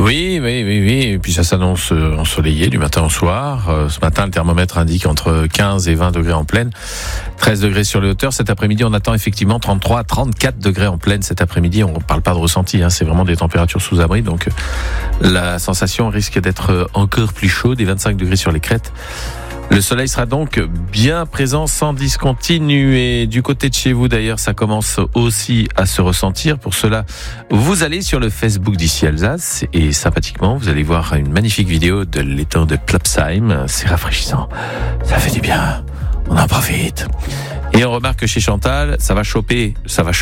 Oui. Et puis ça s'annonce ensoleillé du matin au soir. Ce matin, le thermomètre indique entre 15 et 20 degrés en plaine, 13 degrés sur les hauteurs. Cet après-midi, on attend effectivement 33 à 34 degrés en plaine cet après-midi. On ne parle pas de ressenti, c'est vraiment des températures sous abri. Donc la sensation risque d'être encore plus chaude, et 25 degrés sur les crêtes. Le soleil sera donc bien présent sans discontinuer. Du côté de chez vous, d'ailleurs, ça commence aussi à se ressentir. Pour cela, vous allez sur le Facebook d'Ici Alsace et sympathiquement, vous allez voir une magnifique vidéo de l'étang de Plopsheim. C'est rafraîchissant. Ça fait du bien. On en profite. Et on remarque que chez Chantal, ça va chauffer.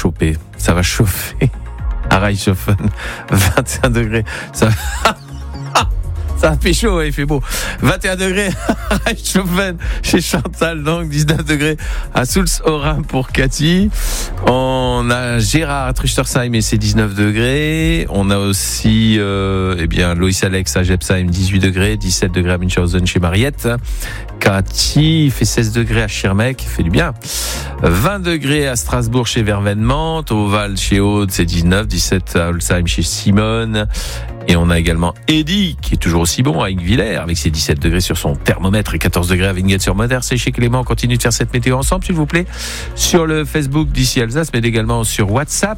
À Reichshofen, 21 degrés. Ça fait chaud, il fait beau. 21 degrés à Reichshofen chez Chantal, donc 19 degrés à Sulz-Orin pour Cathy. On a Gérard à Truchtersheim et c'est 19 degrés. On a aussi Loïs Alex à Jepsheim, 18 degrés, 17 degrés à Münchhausen chez Mariette. Cathy fait 16 degrés à Schirmeck, fait du bien. 20 degrés à Strasbourg chez Vervenmont, au Val chez Aude, c'est 19, 17 à Holzheim chez Simone. Et on a également Eddy, qui est toujours aussi bon à Ingvillers, avec ses 17 degrés sur son thermomètre et 14 degrés à Winget-sur-Moder. C'est chez Clément. On continue de faire cette météo ensemble, s'il vous plaît, sur le Facebook d'Ici Alsace, mais également sur WhatsApp.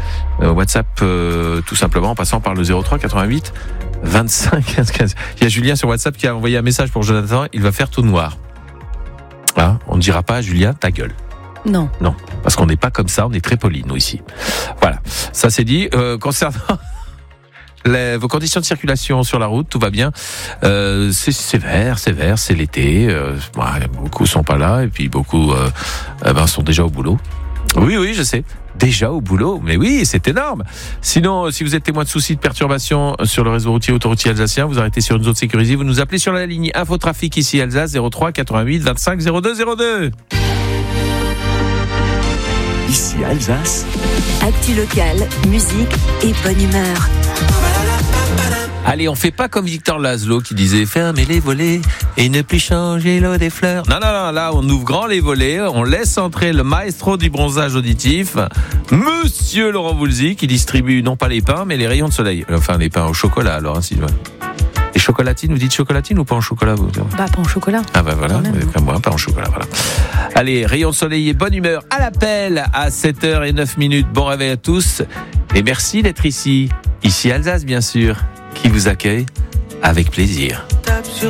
Tout simplement en passant par le 03 88 25 15 15. Il y a Julien sur WhatsApp qui a envoyé un message pour Jonathan. Il va faire tout noir. On ne dira pas à Julien, ta gueule. Non, parce qu'on n'est pas comme ça, on est très polis, nous, ici. Voilà, ça c'est dit. Concernant vos conditions de circulation sur la route, tout va bien. C'est sévère, c'est l'été. Beaucoup sont pas là et puis beaucoup sont déjà au boulot. Oui, je sais. Déjà au boulot, mais oui, c'est énorme. Sinon, si vous êtes témoin de soucis de perturbation sur le réseau routier autoroutier alsacien, vous arrêtez sur une zone sécurisée, vous nous appelez sur la ligne Infotrafic Ici Alsace 03 88 25 02 02. Ici Alsace. Actu locale, musique et bonne humeur. Allez, on fait pas comme Victor Laszlo qui disait fermez les volets et ne plus changer l'eau des fleurs. Non, là on ouvre grand les volets, on laisse entrer le maestro du bronzage auditif, Monsieur Laurent Voulzy, qui distribue non pas les pains mais les rayons de soleil. Enfin les pains au chocolat alors, Sylvain. Et chocolatine, vous dites chocolatine ou pas en chocolat vous? Pas en chocolat. Ah voilà, comme moi, pas en chocolat, voilà. Allez, rayon de soleil et bonne humeur à l'appel à 7h09. Bon réveil à tous et merci d'être ici Alsace bien sûr, qui vous accueille avec plaisir.